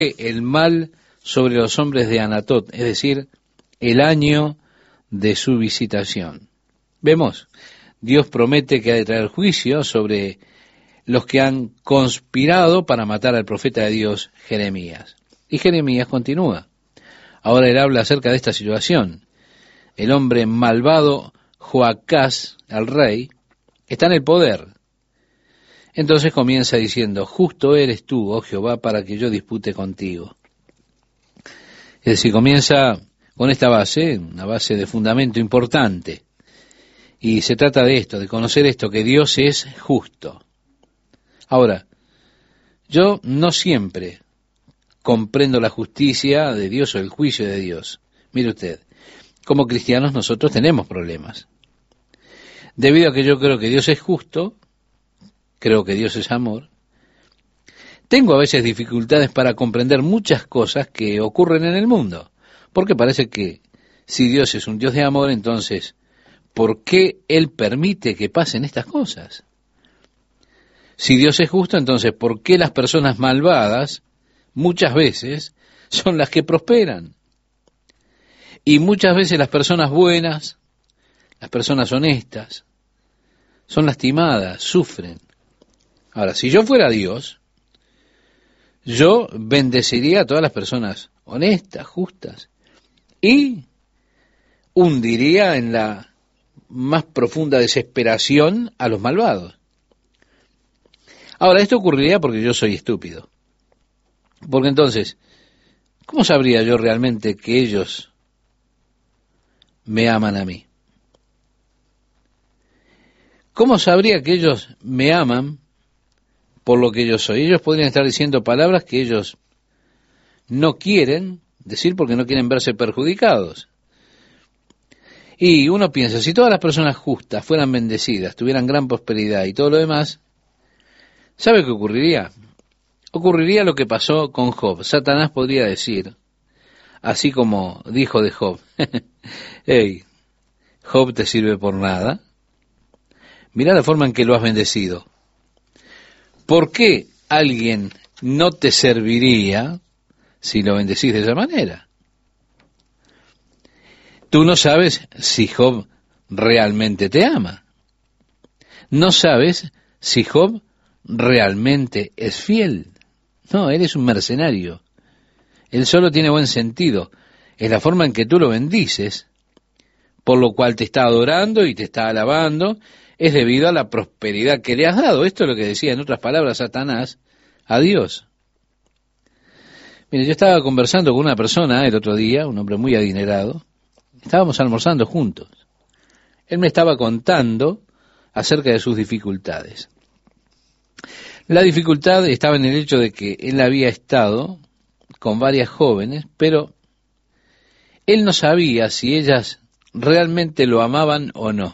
el mal sobre los hombres de Anatot, es decir, el año de su visitación. Vemos, Dios promete que ha de traer juicio sobre los que han conspirado para matar al profeta de Dios, Jeremías. Y Jeremías continúa. Ahora él habla acerca de esta situación. El hombre malvado, Joacás, el rey, está en el poder. Entonces comienza diciendo, justo eres tú, oh Jehová, para que yo dispute contigo. Es decir, comienza con esta base, una base de fundamento importante. Y se trata de esto, de conocer esto, que Dios es justo. Ahora, yo no siempre comprendo la justicia de Dios o el juicio de Dios. Mire usted, como cristianos nosotros tenemos problemas. Debido a que yo creo que Dios es justo, creo que Dios es amor, tengo a veces dificultades para comprender muchas cosas que ocurren en el mundo, porque parece que si Dios es un Dios de amor, entonces, ¿por qué Él permite que pasen estas cosas? Si Dios es justo, entonces, ¿por qué las personas malvadas muchas veces son las que prosperan? Y muchas veces las personas buenas, las personas honestas, son lastimadas, sufren. Ahora, si yo fuera Dios, yo bendeciría a todas las personas honestas, justas, y hundiría en la más profunda desesperación a los malvados. Ahora, esto ocurriría porque yo soy estúpido. Porque entonces, ¿cómo sabría yo realmente que ellos me aman a mí? ¿Cómo sabría que ellos me aman por lo que yo soy? Ellos podrían estar diciendo palabras que ellos no quieren decir porque no quieren verse perjudicados. Y uno piensa, si todas las personas justas fueran bendecidas, tuvieran gran prosperidad y todo lo demás, ¿sabe qué ocurriría? Ocurriría lo que pasó con Job. Satanás podría decir, así como dijo de Job, hey, Job te sirve por nada. Mirá la forma en que lo has bendecido. ¿Por qué alguien no te serviría si lo bendecís de esa manera? Tú no sabes si Job realmente te ama. No sabes si Job realmente es fiel. No, él es un mercenario. Él solo tiene buen sentido. Es la forma en que tú lo bendices, por lo cual te está adorando y te está alabando, es debido a la prosperidad que le has dado. Esto es lo que decía, en otras palabras, Satanás a Dios. Mire, yo estaba conversando con una persona el otro día, un hombre muy adinerado. Estábamos almorzando juntos. Él me estaba contando acerca de sus dificultades. La dificultad estaba en el hecho de que él había estado con varias jóvenes, pero él no sabía si ellas realmente lo amaban o no.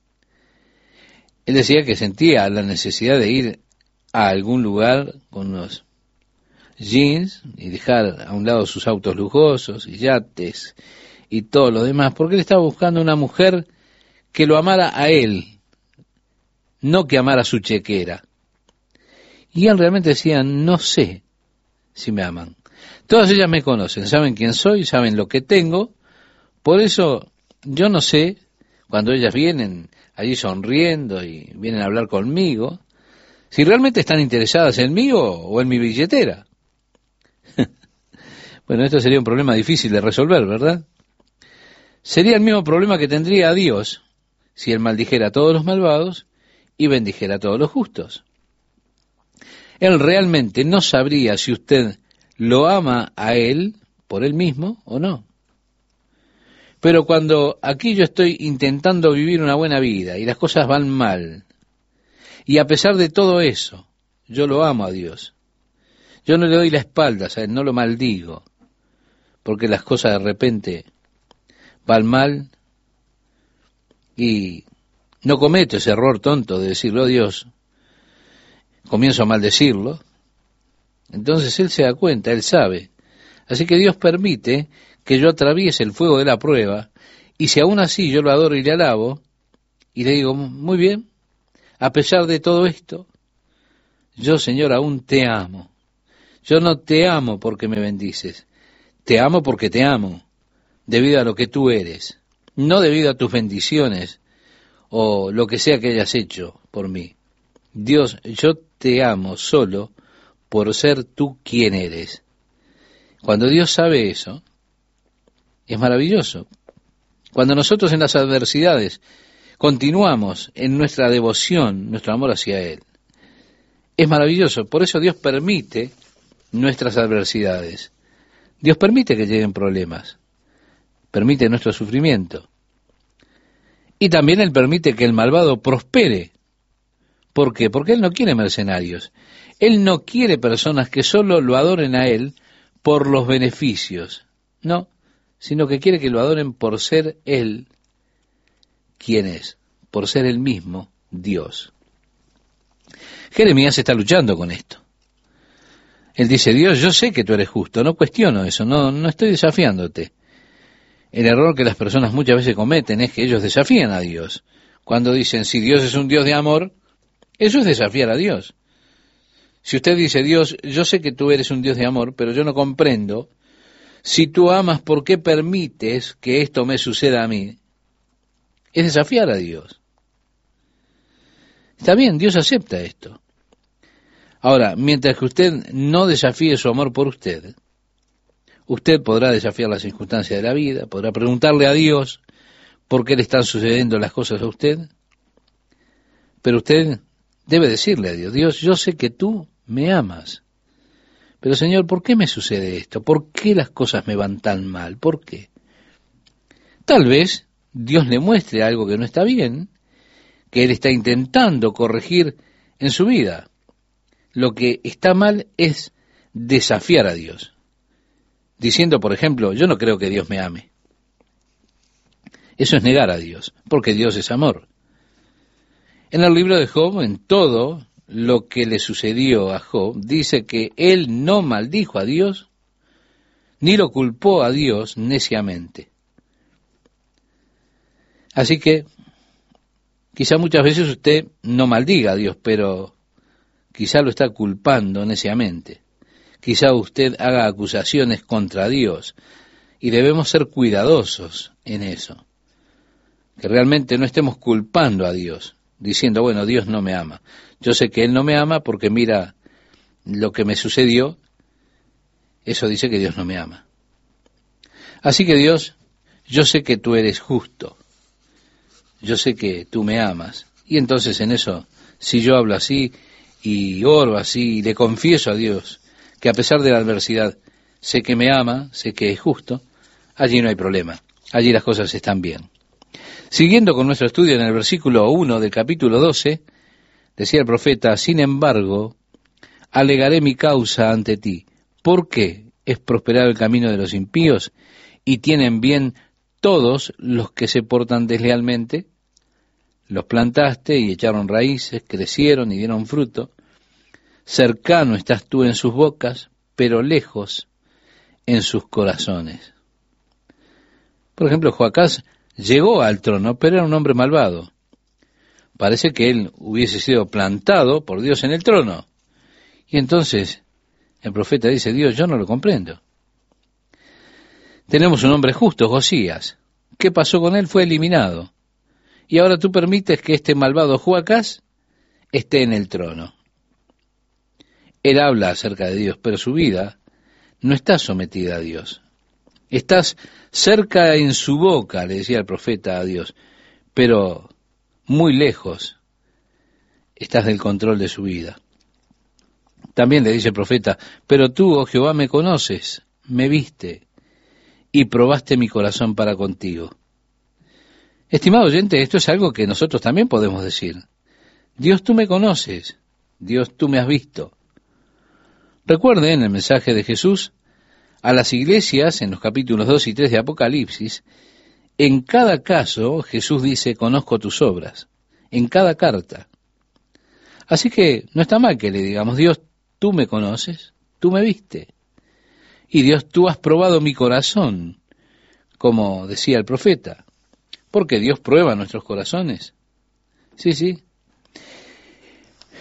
Él decía que sentía la necesidad de ir a algún lugar con unos jeans y dejar a un lado sus autos lujosos y yates y todo lo demás, porque él estaba buscando una mujer que lo amara a él, no que amara su chequera. Y él realmente decía, no sé si me aman. Todas ellas me conocen, saben quién soy, saben lo que tengo, por eso yo no sé, cuando ellas vienen allí sonriendo y vienen a hablar conmigo, si realmente están interesadas en mí o en mi billetera. Bueno, esto sería un problema difícil de resolver, ¿verdad? Sería el mismo problema que tendría Dios si Él maldijera a todos los malvados y bendijera a todos los justos. Él realmente no sabría si usted lo ama a Él por Él mismo o no. Pero cuando aquí yo estoy intentando vivir una buena vida y las cosas van mal, y a pesar de todo eso, yo lo amo a Dios. Yo no le doy la espalda, ¿sabes? No lo maldigo, porque las cosas de repente van mal y no cometo ese error tonto de decirlo, Dios, comienzo a maldecirlo. Entonces Él se da cuenta, Él sabe. Así que Dios permite que yo atraviese el fuego de la prueba, y si aún así yo lo adoro y le alabo, y le digo, muy bien, a pesar de todo esto, yo, Señor, aún te amo. Yo no te amo porque me bendices, te amo porque te amo, debido a lo que tú eres, no debido a tus bendiciones o lo que sea que hayas hecho por mí. Dios, yo te amo solo por ser tú quien eres. Cuando Dios sabe eso, es maravilloso. Cuando nosotros en las adversidades continuamos en nuestra devoción, nuestro amor hacia Él, es maravilloso. Por eso Dios permite nuestras adversidades. Dios permite que lleguen problemas, permite nuestro sufrimiento. Y también Él permite que el malvado prospere. ¿Por qué? Porque Él no quiere mercenarios. Él no quiere personas que solo lo adoren a Él por los beneficios. No, sino que quiere que lo adoren por ser Él quien es, por ser el mismo Dios. Jeremías está luchando con esto. Él dice, Dios, yo sé que tú eres justo, no cuestiono eso, no estoy desafiándote. El error que las personas muchas veces cometen es que ellos desafían a Dios. Cuando dicen, si Dios es un Dios de amor, eso es desafiar a Dios. Si usted dice, Dios, yo sé que tú eres un Dios de amor, pero yo no comprendo, si tú amas, ¿por qué permites que esto me suceda a mí? Es desafiar a Dios. Está bien, Dios acepta esto. Ahora, mientras que usted no desafíe su amor por usted, usted podrá desafiar las circunstancias de la vida, podrá preguntarle a Dios por qué le están sucediendo las cosas a usted, pero usted debe decirle a Dios, Dios, yo sé que tú me amas, pero Señor, ¿por qué me sucede esto? ¿Por qué las cosas me van tan mal? ¿Por qué? Tal vez Dios le muestre algo que no está bien, que Él está intentando corregir en su vida. Lo que está mal es desafiar a Dios, diciendo, por ejemplo, yo no creo que Dios me ame. Eso es negar a Dios, porque Dios es amor. En el libro de Job, en todo lo que le sucedió a Job, dice que él no maldijo a Dios, ni lo culpó a Dios neciamente. Así que, quizá muchas veces usted no maldiga a Dios, pero quizá lo está culpando neciamente. Quizá usted haga acusaciones contra Dios, y debemos ser cuidadosos en eso. Que realmente no estemos culpando a Dios, diciendo, bueno, Dios no me ama. Yo sé que Él no me ama porque mira lo que me sucedió, eso dice que Dios no me ama. Así que Dios, yo sé que tú eres justo, yo sé que tú me amas, y entonces en eso, si yo hablo así, y oro así, y le confieso a Dios, que a pesar de la adversidad, sé que me ama, sé que es justo, allí no hay problema, allí las cosas están bien. Siguiendo con nuestro estudio en el versículo 1 del capítulo 12, decía el profeta, sin embargo, alegaré mi causa ante ti. ¿Por qué es prosperado el camino de los impíos y tienen bien todos los que se portan deslealmente? Los plantaste y echaron raíces, crecieron y dieron fruto. Cercano estás tú en sus bocas, pero lejos en sus corazones. Por ejemplo, Joacás llegó al trono, pero era un hombre malvado. Parece que él hubiese sido plantado por Dios en el trono. Y entonces el profeta dice, Dios, yo no lo comprendo. Tenemos un hombre justo, Josías. ¿Qué pasó con él? Fue eliminado. Y ahora tú permites que este malvado Joacás esté en el trono. Él habla acerca de Dios, pero su vida no está sometida a Dios. Estás cerca en su boca, le decía el profeta a Dios, pero muy lejos estás del control de su vida. También le dice el profeta, pero tú, oh Jehová, me conoces, me viste y probaste mi corazón para contigo. Estimado oyente, esto es algo que nosotros también podemos decir. Dios, tú me conoces, Dios, tú me has visto. Recuerden el mensaje de Jesús a las iglesias en los capítulos 2 y 3 de Apocalipsis. En cada caso Jesús dice, conozco tus obras, en cada carta. Así que no está mal que le digamos, Dios, tú me conoces, tú me viste. Y Dios, tú has probado mi corazón, como decía el profeta. Porque Dios prueba nuestros corazones. Sí, sí.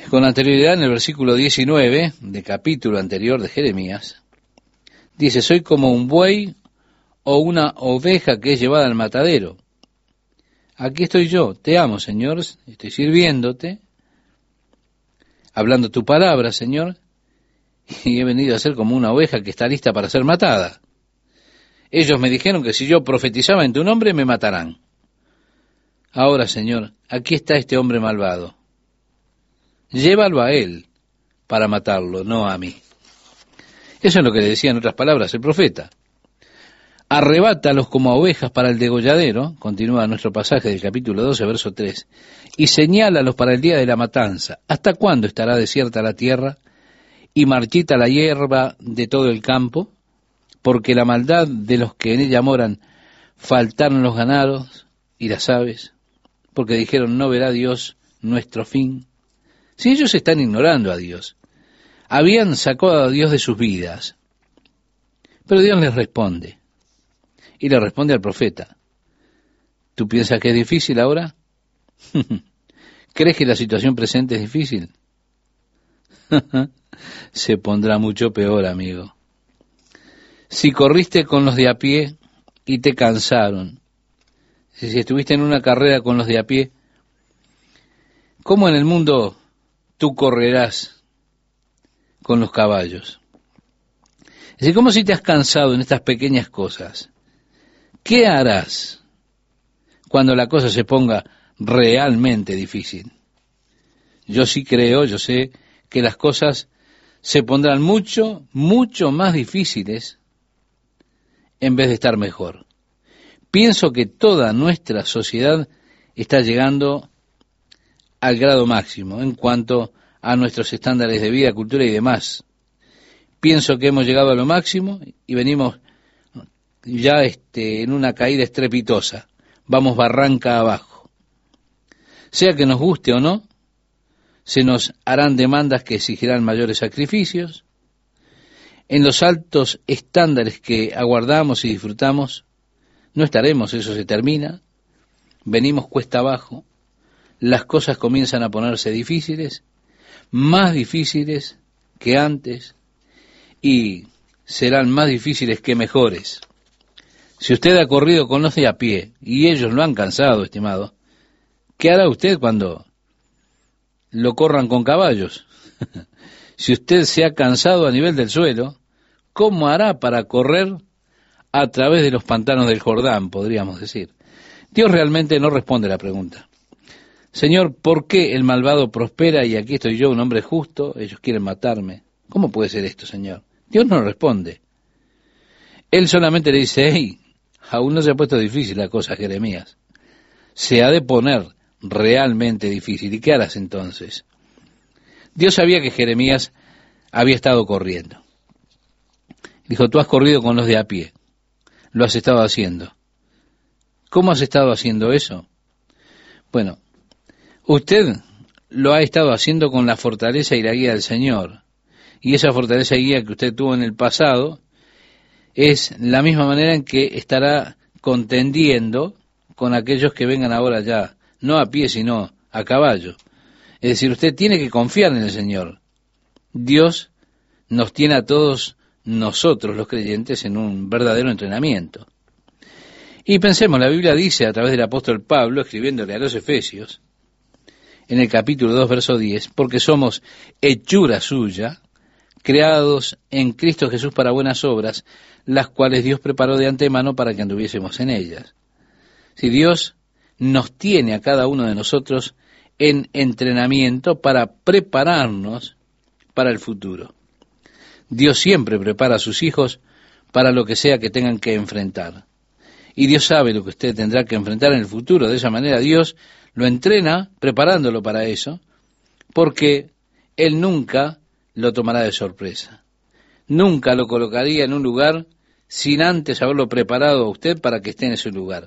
Con anterioridad, en el versículo 19 del capítulo anterior de Jeremías, dice, soy como un buey o una oveja que es llevada al matadero. Aquí estoy yo, te amo, Señor, estoy sirviéndote, hablando tu palabra, Señor, y he venido a ser como una oveja que está lista para ser matada. Ellos me dijeron que si yo profetizaba en tu nombre me matarán. Ahora, Señor, aquí está este hombre malvado. Llévalo a él para matarlo, no a mí. Eso es lo que le decía en otras palabras el profeta. Arrebátalos como a ovejas para el degolladero, continúa nuestro pasaje del capítulo 12, verso 3, y señálalos para el día de la matanza. ¿Hasta cuándo estará desierta la tierra y marchita la hierba de todo el campo? Porque la maldad de los que en ella moran, faltaron los ganados y las aves, porque dijeron, no verá Dios nuestro fin. Si ellos están ignorando a Dios, habían sacado a Dios de sus vidas, pero Dios les responde, y le responde al profeta, ¿tú piensas que es difícil ahora? ¿Crees que la situación presente es difícil? Se pondrá mucho peor, amigo. Si corriste con los de a pie y te cansaron, si estuviste en una carrera con los de a pie, ¿cómo en el mundo tú correrás con los caballos? Es decir, ¿cómo si te has cansado en estas pequeñas cosas? ¿Qué harás cuando la cosa se ponga realmente difícil? Yo sí creo, yo sé que las cosas se pondrán mucho, mucho más difíciles en vez de estar mejor. Pienso que toda nuestra sociedad está llegando al grado máximo en cuanto a nuestros estándares de vida, cultura y demás. Pienso que hemos llegado a lo máximo y venimos ya en una caída estrepitosa. Vamos barranca abajo. Sea que nos guste o no, se nos harán demandas que exigirán mayores sacrificios. En los altos estándares que aguardamos y disfrutamos, no estaremos, eso se termina. Venimos cuesta abajo. Las cosas comienzan a ponerse difíciles, más difíciles que antes, y serán más difíciles que mejores. Si usted ha corrido con los de a pie, y ellos lo han cansado, estimado, ¿qué hará usted cuando lo corran con caballos? Si usted se ha cansado a nivel del suelo, ¿cómo hará para correr a través de los pantanos del Jordán, podríamos decir? Dios realmente no responde a la pregunta. Señor, ¿por qué el malvado prospera y aquí estoy yo, un hombre justo? Ellos quieren matarme. ¿Cómo puede ser esto, Señor? Dios no responde. Él solamente le dice, hey, aún no se ha puesto difícil la cosa, Jeremías. Se ha de poner realmente difícil. ¿Y qué harás entonces? Dios sabía que Jeremías había estado corriendo. Dijo, tú has corrido con los de a pie. Lo has estado haciendo. ¿Cómo has estado haciendo eso? Bueno, usted lo ha estado haciendo con la fortaleza y la guía del Señor. Y esa fortaleza y guía que usted tuvo en el pasado es la misma manera en que estará contendiendo con aquellos que vengan ahora ya, no a pie, sino a caballo. Es decir, usted tiene que confiar en el Señor. Dios nos tiene a todos nosotros, los creyentes, en un verdadero entrenamiento. Y pensemos, la Biblia dice a través del apóstol Pablo, escribiéndole a los Efesios, en el capítulo 2, verso 10, porque somos hechura suya, creados en Cristo Jesús para buenas obras, las cuales Dios preparó de antemano para que anduviésemos en ellas. Si Dios nos tiene a cada uno de nosotros en entrenamiento para prepararnos para el futuro. Dios siempre prepara a sus hijos para lo que sea que tengan que enfrentar. Y Dios sabe lo que usted tendrá que enfrentar en el futuro. De esa manera Dios lo entrena preparándolo para eso, porque Él nunca lo tomará de sorpresa. Nunca lo colocaría en un lugar sin antes haberlo preparado a usted para que esté en ese lugar.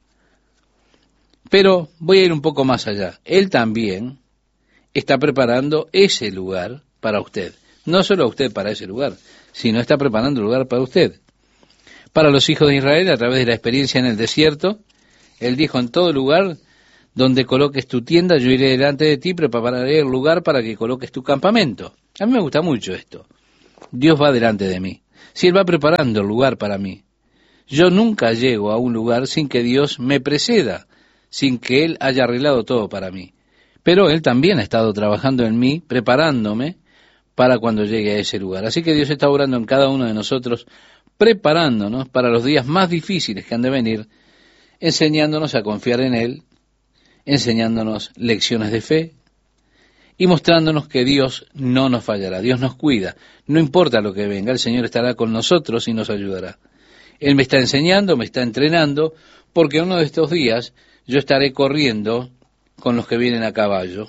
Pero voy a ir un poco más allá. Él también está preparando ese lugar para usted. No solo a usted para ese lugar, sino está preparando el lugar para usted. Para los hijos de Israel, a través de la experiencia en el desierto, Él dijo, en todo lugar donde coloques tu tienda, yo iré delante de ti, prepararé el lugar para que coloques tu campamento. A mí me gusta mucho esto. Dios va delante de mí. Si Él va preparando el lugar para mí, yo nunca llego a un lugar sin que Dios me preceda, sin que Él haya arreglado todo para mí. Pero Él también ha estado trabajando en mí, preparándome para cuando llegue a ese lugar. Así que Dios está obrando en cada uno de nosotros, preparándonos para los días más difíciles que han de venir, enseñándonos a confiar en Él, enseñándonos lecciones de fe y mostrándonos que Dios no nos fallará, Dios nos cuida. No importa lo que venga, el Señor estará con nosotros y nos ayudará. Él me está enseñando, me está entrenando, porque uno de estos días yo estaré corriendo con los que vienen a caballo.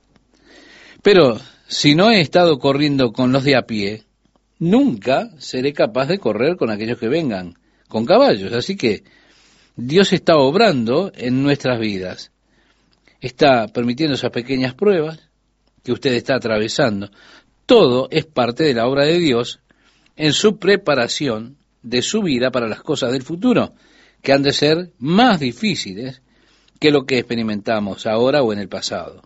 Pero si no he estado corriendo con los de a pie, nunca seré capaz de correr con aquellos que vengan con caballos. Así que Dios está obrando en nuestras vidas. Está permitiendo esas pequeñas pruebas que usted está atravesando. Todo es parte de la obra de Dios en su preparación de su vida para las cosas del futuro, que han de ser más difíciles que lo que experimentamos ahora o en el pasado.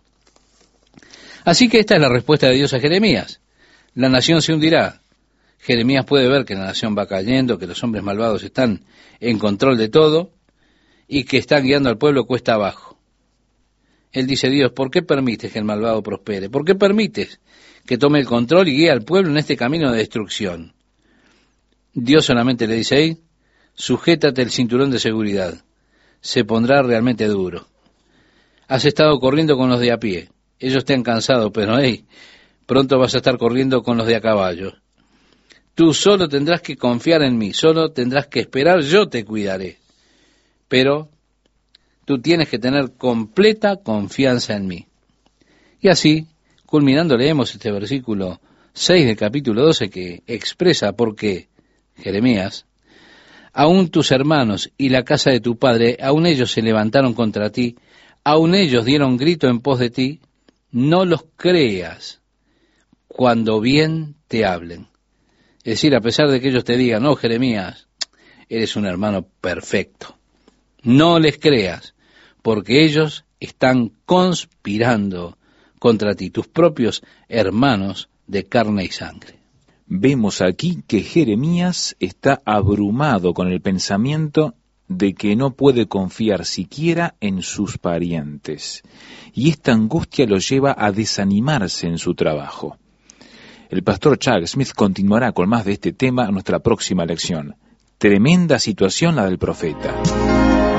Así que esta es la respuesta de Dios a Jeremías. La nación se hundirá. Jeremías puede ver que la nación va cayendo, que los hombres malvados están en control de todo y que están guiando al pueblo cuesta abajo. Él dice: Dios, ¿por qué permites que el malvado prospere? ¿Por qué permites que tome el control y guíe al pueblo en este camino de destrucción? Dios solamente le dice: hey, sujétate el cinturón de seguridad. Se pondrá realmente duro. Has estado corriendo con los de a pie. Ellos te han cansado, pero hey, pronto vas a estar corriendo con los de a caballo. Tú solo tendrás que confiar en mí, solo tendrás que esperar, yo te cuidaré. Pero tú tienes que tener completa confianza en mí. Y así, culminando, leemos este versículo 6 del capítulo 12 que expresa por qué, Jeremías, aún tus hermanos y la casa de tu padre, aún ellos se levantaron contra ti, aún ellos dieron grito en pos de ti, no los creas cuando bien te hablen. Es decir, a pesar de que ellos te digan: no, Jeremías, eres un hermano perfecto. No les creas, porque ellos están conspirando contra ti, tus propios hermanos de carne y sangre. Vemos aquí que Jeremías está abrumado con el pensamiento de que no puede confiar siquiera en sus parientes, y esta angustia lo lleva a desanimarse en su trabajo. El pastor Chuck Smith continuará con más de este tema en nuestra próxima lección. Tremenda situación la del profeta.